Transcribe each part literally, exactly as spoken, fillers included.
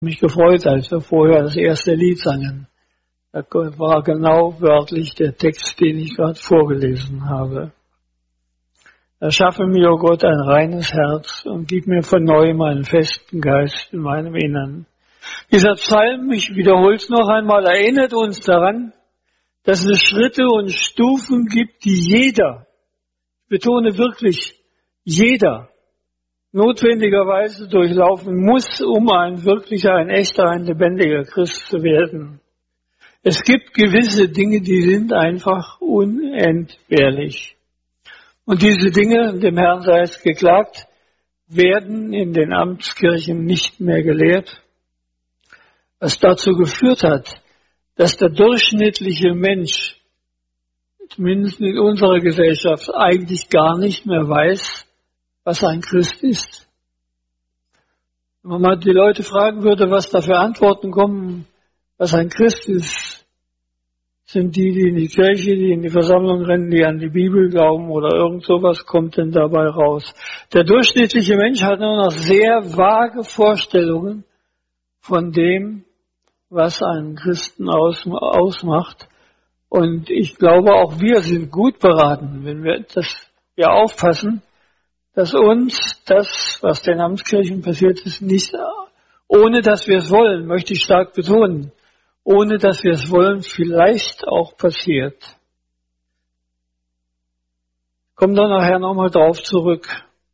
mich gefreut, als wir vorher das erste Lied sangen. Das war genau wörtlich der Text, den ich gerade vorgelesen habe. Erschaffe mir, o Gott, ein reines Herz und gib mir von neuem einen festen Geist in meinem Innern. Dieser Psalm, ich wiederhole es noch einmal, erinnert uns daran, dass es Schritte und Stufen gibt, die jeder, ich betone wirklich, jeder notwendigerweise durchlaufen muss, um ein wirklicher, ein echter, ein lebendiger Christ zu werden. Es gibt gewisse Dinge, die sind einfach unentbehrlich. Und diese Dinge, dem Herrn sei es geklagt, werden in den Amtskirchen nicht mehr gelehrt, was dazu geführt hat, dass der durchschnittliche Mensch, zumindest in unserer Gesellschaft, eigentlich gar nicht mehr weiß, was ein Christ ist. Wenn man mal die Leute fragen würde, was da für Antworten kommen, was ein Christ ist, sind die, die in die Kirche, die in die Versammlung rennen, die an die Bibel glauben oder irgend sowas kommt denn dabei raus. Der durchschnittliche Mensch hat nur noch sehr vage Vorstellungen von dem, was einen Christen aus, ausmacht. Und ich glaube, auch wir sind gut beraten, wenn wir das wir aufpassen, dass uns das, was den Amtskirchen passiert ist, nicht, ohne dass wir es wollen, möchte ich stark betonen, ohne dass wir es wollen, vielleicht auch passiert. Ich komme da nachher nochmal drauf zurück.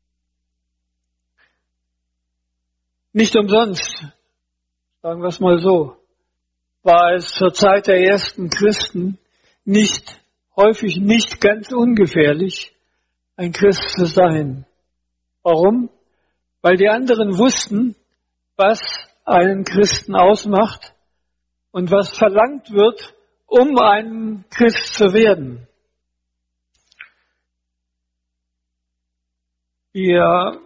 Nicht umsonst, sagen wir es mal so, war es zur Zeit der ersten Christen nicht, häufig nicht ganz ungefährlich, ein Christ zu sein. Warum? Weil die anderen wussten, was einen Christen ausmacht und was verlangt wird, um ein Christ zu werden. Wir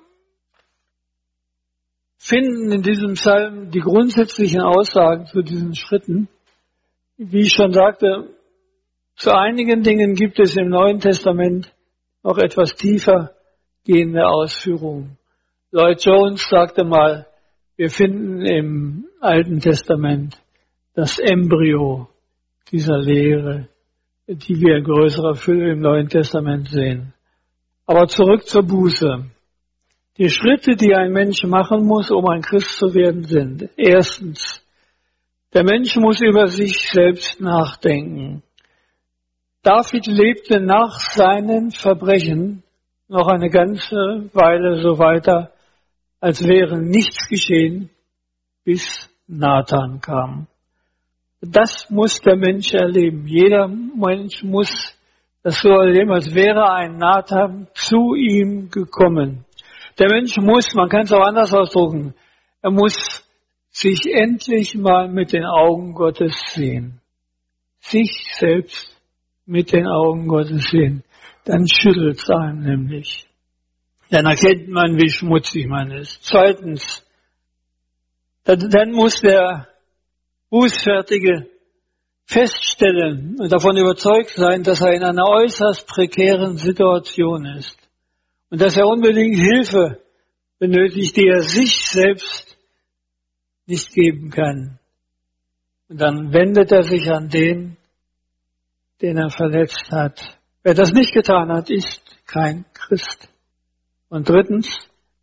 finden in diesem Psalm die grundsätzlichen Aussagen zu diesen Schritten. Wie ich schon sagte, zu einigen Dingen gibt es im Neuen Testament noch etwas tiefer gehende Ausführungen. Lloyd Jones sagte mal, wir finden im Alten Testament das Embryo dieser Lehre, die wir in größerer Fülle im Neuen Testament sehen. Aber zurück zur Buße. Die Schritte, die ein Mensch machen muss, um ein Christ zu werden, sind: Erstens, der Mensch muss über sich selbst nachdenken. David lebte nach seinen Verbrechen noch eine ganze Weile so weiter, als wäre nichts geschehen, bis Nathan kam. Das muss der Mensch erleben. Jeder Mensch muss das so erleben, als wäre ein Nathan zu ihm gekommen. Der Mensch muss, man kann es auch anders ausdrücken, er muss sich endlich mal mit den Augen Gottes sehen. Sich selbst mit den Augen Gottes sehen. Dann schüttelt es einen nämlich. Dann erkennt man, wie schmutzig man ist. Zweitens, dann, dann muss der Bußfertige feststellen und davon überzeugt sein, dass er in einer äußerst prekären Situation ist und dass er unbedingt Hilfe benötigt, die er sich selbst nicht geben kann. Und dann wendet er sich an den, den er verletzt hat. Wer das nicht getan hat, ist kein Christ. Und drittens,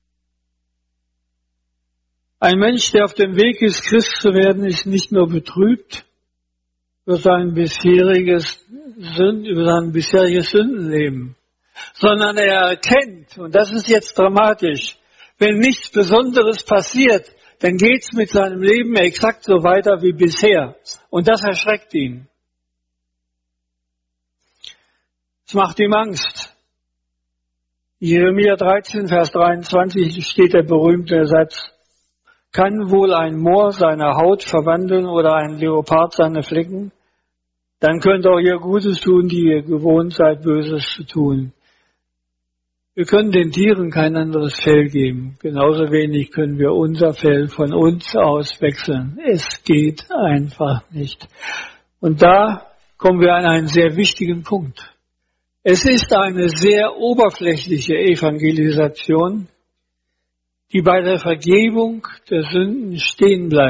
ein Mensch, der auf dem Weg ist, Christ zu werden, ist nicht nur betrübt über sein bisheriges, über sein bisheriges Sündenleben, sondern er erkennt, und das ist jetzt dramatisch, wenn nichts Besonderes passiert, dann geht's mit seinem Leben exakt so weiter wie bisher. Und das erschreckt ihn. Es macht ihm Angst. Jeremia dreizehn, Vers dreiundzwanzig steht der berühmte Satz: Kann wohl ein Moor seine Haut verwandeln oder ein Leopard seine Flecken? Dann könnt auch ihr Gutes tun, die ihr gewohnt seid, Böses zu tun. Wir können den Tieren kein anderes Fell geben. Genauso wenig können wir unser Fell von uns aus wechseln. Es geht einfach nicht. Und da kommen wir an einen sehr wichtigen Punkt. Es ist eine sehr oberflächliche Evangelisation, die bei der Vergebung der Sünden stehen bleibt.